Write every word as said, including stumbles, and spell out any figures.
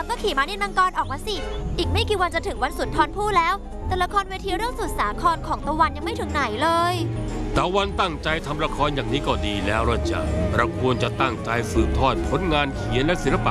ก็ขี่ม้านินมังกรออกมาสิอีกไม่กี่วันจะถึงวันสุนทรภู่แล้วแต่ละครเวทีเรื่องสุดสาครของตะวันยังไม่ถึงไหนเลยตะวันตั้งใจทำละครอย่างนี้ก็ดีแล้วละจ้ะเราควรจะตั้งใจสืบทอดผลงานเขียนและศิลปะ